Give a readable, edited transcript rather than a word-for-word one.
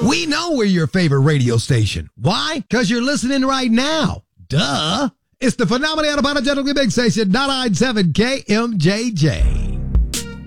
We know we're your favorite radio station. Why? Because you're listening right now. Duh. It's the Phenomenal Unapologetically Big Station, 997 KMJJ.